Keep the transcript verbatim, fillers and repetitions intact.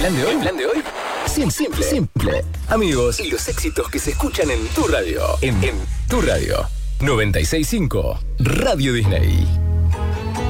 plan de hoy, el plan de hoy, simple, simple, simple. Amigos, y los éxitos que se escuchan en tu radio. En, en tu radio. noventa y seis punto cinco Radio Disney.